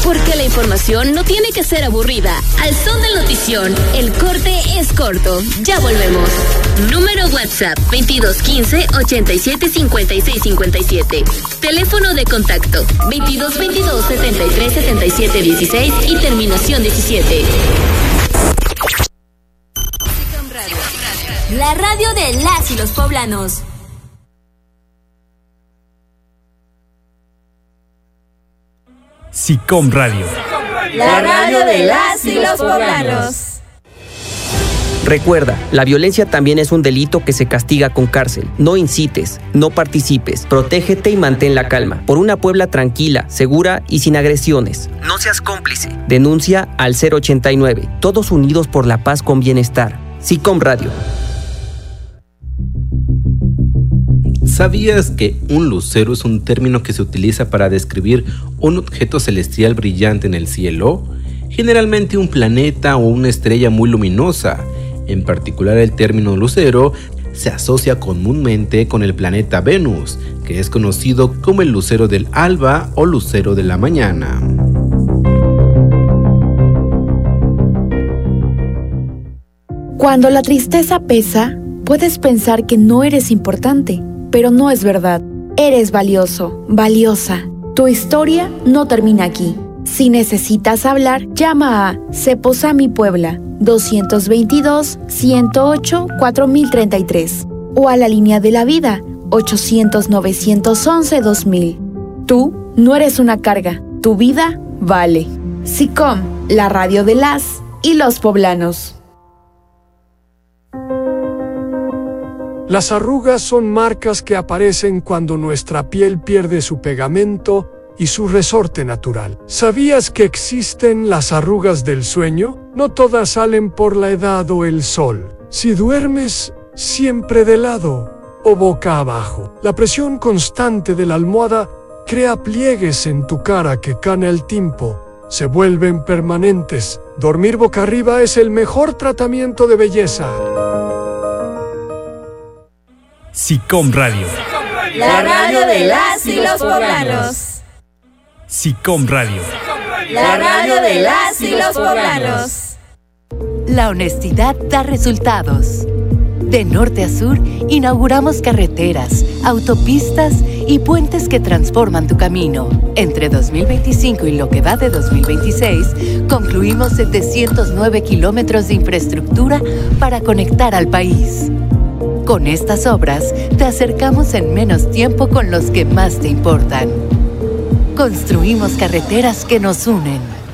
Porque la información no tiene que ser aburrida. Al son de notición, el corte es corto. Ya volvemos. Número WhatsApp 2215 87 56 57. Teléfono de contacto 2222 73 77 16 y terminación 17. La radio de las y los poblanos. SICOM Radio. La radio de las y los poblanos. Recuerda, la violencia también es un delito que se castiga con cárcel. No incites, no participes, protégete y mantén la calma. Por una Puebla tranquila, segura y sin agresiones. No seas cómplice. Denuncia al 089. Todos unidos por la paz con bienestar. SICOM Radio. ¿Sabías que un lucero es un término que se utiliza para describir un objeto celestial brillante en el cielo? Generalmente un planeta o una estrella muy luminosa. En particular, el término lucero se asocia comúnmente con el planeta Venus, que es conocido como el lucero del alba o lucero de la mañana. Cuando la tristeza pesa, puedes pensar que no eres importante, pero no es verdad. Eres valioso, valiosa. Tu historia no termina aquí. Si necesitas hablar, llama a Ceposami Puebla 222-108-4033 o a la línea de la vida 800-911-2000. Tú no eres una carga, tu vida vale. SICOM, la radio de las y los poblanos. Las arrugas son marcas que aparecen cuando nuestra piel pierde su pegamento y su resorte natural. ¿Sabías que existen las arrugas del sueño? No todas salen por la edad o el sol. Si duermes siempre de lado o boca abajo, la presión constante de la almohada crea pliegues en tu cara que con el tiempo se vuelven permanentes. Dormir boca arriba es el mejor tratamiento de belleza. SICOM Radio. La radio de las y los poblanos. SICOM Radio. La radio de las y los poblanos. La honestidad da resultados. De norte a sur, inauguramos carreteras, autopistas y puentes que transforman tu camino. Entre 2025 y lo que va de 2026, concluimos 709 kilómetros de infraestructura para conectar al país. Con estas obras, te acercamos en menos tiempo con los que más te importan. Construimos carreteras que nos unen.